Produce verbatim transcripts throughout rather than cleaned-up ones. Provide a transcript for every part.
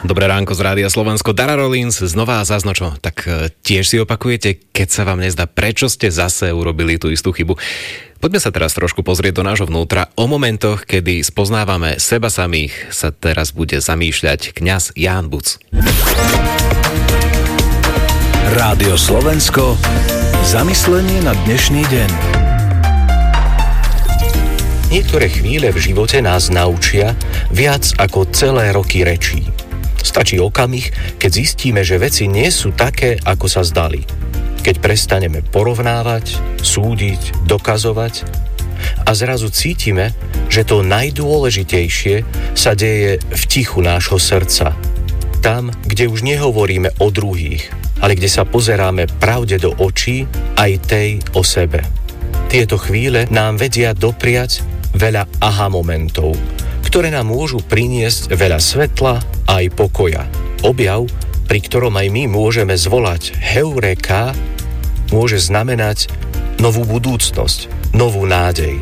Dobré ránko z Rádia Slovensko. Dara Rollins, znova a zazno čo? Tak tiež si opakujete, keď sa vám nezdá, prečo ste zase urobili tú istú chybu. Poďme sa teraz trošku pozrieť do nášho vnútra. O momentoch, kedy spoznávame seba samých, sa teraz bude zamýšľať kňaz Ján Buc. Rádio Slovensko. Zamyslenie na dnešný deň. Niektoré chvíle v živote nás naučia viac ako celé roky rečí. Stačí okamih, keď zistíme, že veci nie sú také, ako sa zdali. Keď prestaneme porovnávať, súdiť, dokazovať a zrazu cítime, že to najdôležitejšie sa deje v tichu nášho srdca. Tam, kde už nehovoríme o druhých, ale kde sa pozeráme pravde do očí, aj tej o sebe. Tieto chvíle nám vedia dopriať veľa aha momentov, ktoré nám môžu priniesť veľa svetla a aj pokoja. Objav, pri ktorom aj my môžeme zvolať Heureka, môže znamenať novú budúcnosť, novú nádej.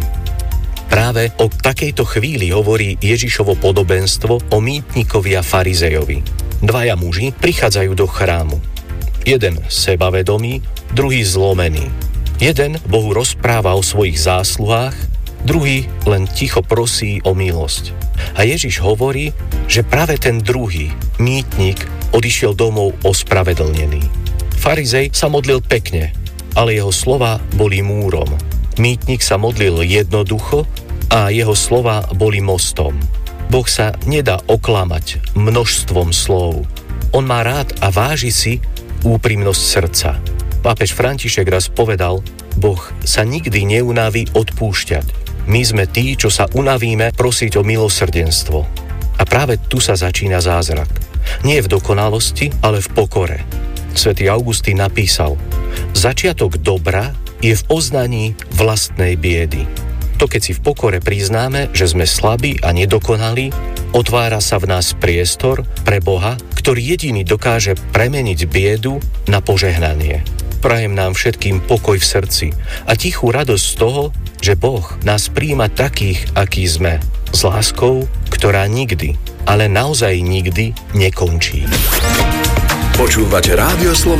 Práve o takejto chvíli hovorí Ježišovo podobenstvo o mýtnikovi a farizejovi. Dvaja muži prichádzajú do chrámu. Jeden sebavedomý, druhý zlomený. Jeden Bohu rozpráva o svojich zásluhách, druhý len ticho prosí o milosť. A Ježiš hovorí, že práve ten druhý, mýtnik, odišiel domov ospravedlnený. Farizej sa modlil pekne, ale jeho slova boli múrom. Mýtnik sa modlil jednoducho a jeho slova boli mostom. Boh sa nedá oklamať množstvom slov. On má rád a váži si úprimnosť srdca. Pápež František raz povedal, Boh sa nikdy neunaví odpúšťať. My sme tí, čo sa unavíme prosiť o milosrdenstvo. A práve tu sa začína zázrak. Nie v dokonalosti, ale v pokore. Svätý Augustín napísal, začiatok dobra je v oznaní vlastnej biedy. To, keď si v pokore priznáme, že sme slabí a nedokonalí, otvára sa v nás priestor pre Boha, ktorý jediný dokáže premeniť biedu na požehnanie. Prajem nám všetkým pokoj v srdci a tichú radosť z toho, že Boh nás prijíma takých, akí sme, s láskou, ktorá nikdy, ale naozaj nikdy nekončí. Počúvate Rádio Slovensko.